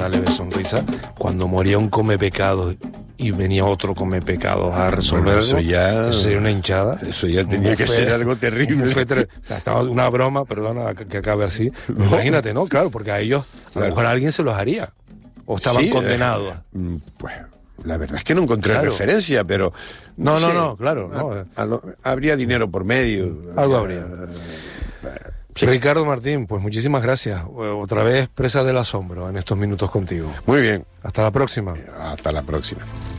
una leve sonrisa. Cuando moría un come pecados y venía otro come pecados a resolverlo, eso sería una hinchada. Eso ya tenía que ser algo terrible. Una broma, perdona que acabe así. No. Imagínate, ¿no? Claro, porque a ellos, a lo mejor alguien se los haría. O estaban condenados. Pues la verdad es que no encontré referencia, pero... No, claro. Habría dinero por medio. Algo habría. Sí. Ricardo Martín, pues muchísimas gracias. Otra vez presa del asombro en estos minutos contigo. Muy bien. Hasta la próxima. Hasta la próxima.